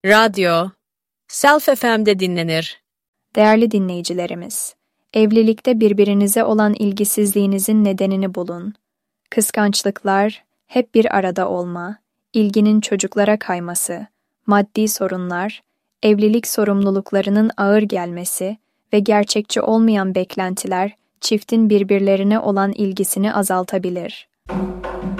Radyo, Self FM'de dinlenir. Değerli dinleyicilerimiz, evlilikte birbirinize olan ilgisizliğinizin nedenini bulun. Kıskançlıklar, hep bir arada olma, ilginin çocuklara kayması, maddi sorunlar, evlilik sorumluluklarının ağır gelmesi ve gerçekçi olmayan beklentiler çiftin birbirlerine olan ilgisini azaltabilir.